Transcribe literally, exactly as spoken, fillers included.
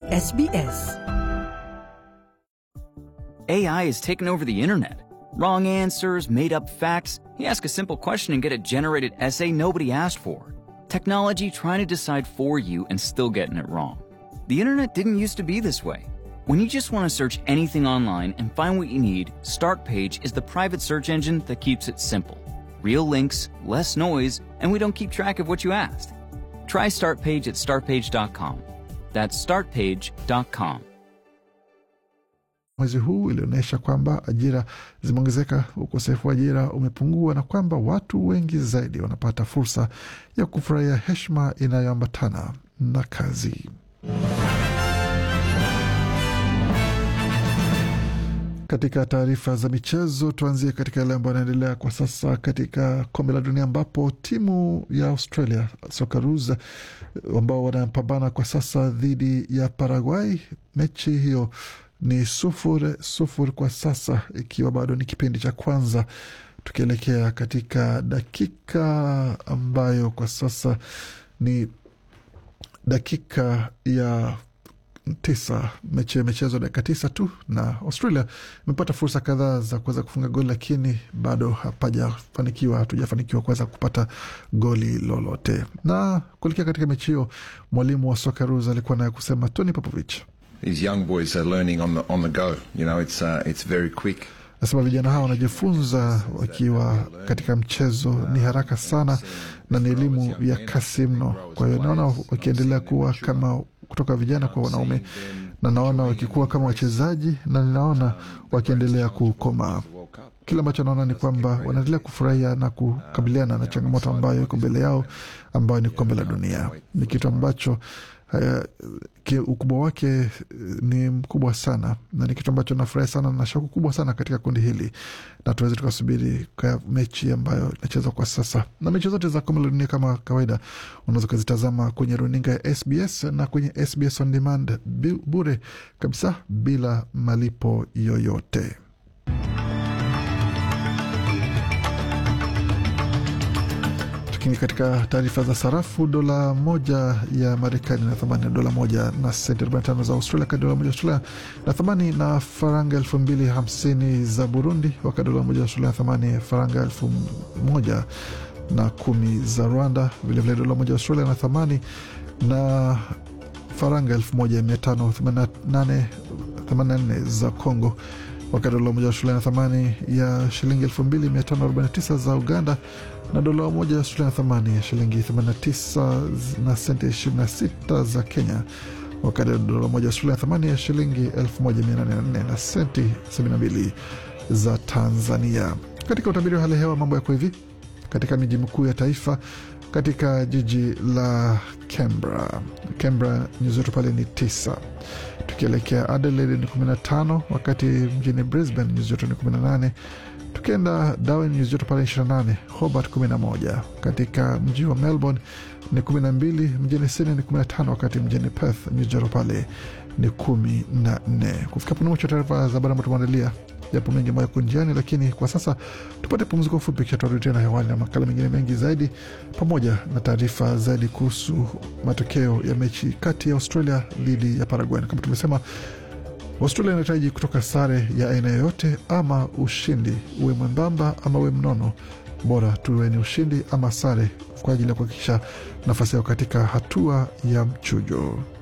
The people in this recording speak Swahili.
S B S. A I has taken over the internet. Wrong answers, made-up facts. You ask a simple question and get a generated essay nobody asked for. Technology trying to decide for you and still getting it wrong. The internet didn't used to be this way. When you just want to search anything online and find what you need, Startpage is the private search engine that keeps it simple. Real links, less noise, and we don't keep track of what you asked. Try Startpage at startpage dot com. That's startpage dot com. Mwezi huu ilionyesha kwamba ajira zimeongezeka, ukosefu wa ajira umepungua na kwamba watu wengi zaidi wanapata fursa ya kufurahia heshima inayoambatana na kazi. Katika taarifa za michezo, tuanzie katika yale ambayo yanaendelea kwa sasa katika kombe la dunia, ambapo timu ya Australia Socceroos ambao wanapambana kwa sasa dhidi ya Paraguay, mechi hiyo ni sufuri sufuri kwa sasa, ikiwa bado ni kipindi cha kwanza, tukielekea katika dakika ambayo kwa sasa ni dakika ya tisa. Mechi imechezwa dakika tisa tu na Australia imepata fursa kadhaa za kuweza kufunga goli, lakini bado hapajafanikiwa hatujafanikiwa kuweza kupata goli lolote. Na kuelekea katika mechi hiyo, mwalimu wa Socceroos alikuwa naye kusema, Tony Popovich: These young boys are learning on the on the go. You know, it's uh, it's very quick. Nasema vijana hawa wanajifunza wakiwa katika mchezo, ni haraka sana na ni elimu ya kasi mno. Kwa hiyo naona wakiendelea kuwa kama kutoka vijana kwa wanaume, na naona wakikuwa kama wachezaji, na ninaona wakiendelea kukoma. Kila ambacho naona ni kwamba wanaendelea kufurahia na kukabiliana na changamoto ambayo iko mbele yao, ambayo ni kombe la dunia. Ni kitu ambacho haya, ukubwa wake ni mkubwa sana, na ni kitu ambacho nafurahi sana na shauku kubwa sana katika kundi hili, na tuweze tukasubiri kwa mechi ambayo inachezwa kwa sasa. Na mechi zote za kombe la dunia kama kawaida unaweza kuzitazama kwenye runinga ya S B S na kwenye S B S On Demand bure kabisa bila malipo yoyote. Katika taarifa za sarafu, dola moja ya Marekani na thamani ya dola moja na senti arobaini na tano za Australia, wakati dola moja ya Australia na thamani na faranga elfu mbili hamsini za Burundi, wakati dola moja ya Australia na thamani ya faranga elfu moja na kumi za Rwanda. Vile vile dola moja ya Australia na thamani na faranga elfu moja mia tano themanini na nne za Kongo, wakati dola moja ya Australia na thamani ya shilingi elfu mbili mia tano arobaini na tisa za Uganda, na dola moja ya Australia na thamani ya shilingi themanini na tisa na senti ishirini na sita za Kenya, wakati dola moja ya Australia na thamani ya shilingi elfu moja mia nane na nne na senti sabini na mbili za Tanzania. Katika utabiri wa hali hewa, mambo yako hivi katika miji mikuu ya taifa. Katika jiji la Canberra, Canberra nyuzi joto pale ni tisa. Tukielekea Adelaide ni kumi na tano, wakati mjini Brisbane nyuzi joto ni kumi na nane. Tukienda Darwin nyuzi joto pale ishirini na nane, Hobart kumi na moja, katika mji wa Melbourne ni kumi na mbili, mjini Sydney ni kumi na tano, wakati mjini Perth nyuzi joto pale ni kumi na nne. Kufika hapo mwisho taarifa za habari ambazo tumeandalia. Yapo mengi ambayo yako njiani, lakini kwa sasa tupate pumziko fupi, kisha turudi tena hewani na makala mengine mengi zaidi, pamoja na taarifa zaidi kuhusu matokeo ya mechi kati ya Australia dhidi ya Paraguay. Kama tumesema, Australia inahitaji kutoka sare ya aina yoyote ama ushindi, uwe mwembamba ama uwe mnono, bora tuwe ni ushindi ama sare kwa ajili ya kuhakikisha nafasi yao katika hatua ya mchujo.